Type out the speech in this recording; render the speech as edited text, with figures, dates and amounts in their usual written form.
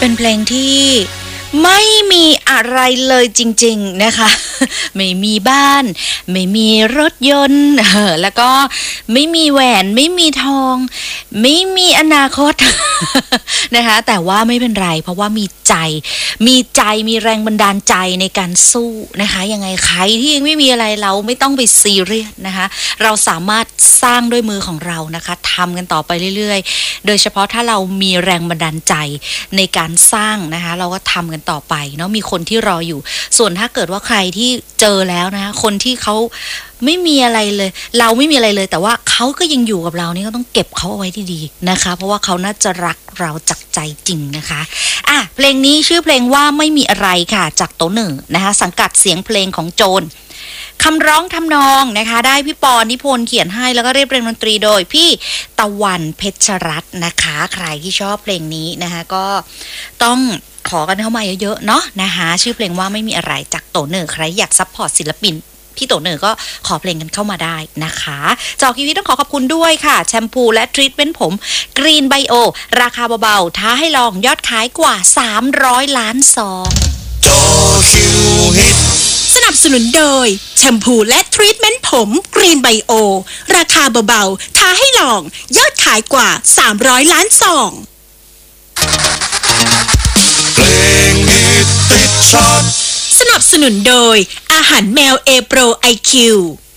เป็นเพลงที่ไม่มีอะไรเลยจริงๆนะคะไม่มีบ้านไม่มีรถยนต์แล้วก็ไม่มีแหวนไม่มีทองไม่มีอนาคต นะคะแต่ว่าไม่เป็นไรเพราะว่ามีใจมีแรงบันดาลใจในการสู้นะคะยังไงใครที่ยังไม่มีอะไรเราไม่ต้องไปซีเรียสนะคะเราสามารถสร้างด้วยมือของเรานะคะทำกันต่อไปเรื่อยๆโดยเฉพาะถ้าเรามีแรงบันดาลใจในการสร้างนะคะเราก็ทำกันต่อไปเนาะมีคนที่รออยู่ส่วนถ้าเกิดว่าใครที่เจอแล้วนะคะคนที่เขาไม่มีอะไรเลยเราไม่มีอะไรเลยแต่ว่าเขาก็ยังอยู่กับเรานี่ก็ต้องเก็บเขาเอาไว้ดีๆนะคะเพราะว่าเขาน่าจะรักเราจากใจจริงนะคะเพลงนี้ชื่อเพลงว่าไม่มีอะไรค่ะจากโตหนึ่งนะคะสังกัดเสียงเพลงของโจรคำร้องทำนองนะคะได้พี่ปอนิพนธ์เขียนให้แล้วก็เรียบเรียงดนตรีโดยพี่ตะวันเพชรรัตน์นะคะใครที่ชอบเพลงนี้นะคะก็ต้องขอกันเข้ามาเยอะๆเนาะนะคะชื่อเพลงว่าไม่มีอะไรจากโตหนึ่งใครอยากซัพพอร์ตศิลปินพี่โตหนึ่งก็ขอเพลงกันเข้ามาได้นะคะจอคิวีต้องขอขอบคุณด้วยค่ะแชมพูและทรีทเมนต์ผมกรีนไบโอราคาเบาๆท้าให้ลองยอดขายกว่า300 ล้านซองจอคิวฮิตสนับสนุนโดยแชมพูและทรีทเมนต์ผมกรีนไบโอราคาเบาๆท้าให้ลองยอดขายกว่า300 ล้านซองเพลงฮิตติดชาร์ตสนับสนุนโดยอาหารแมวเอโปรไอคิว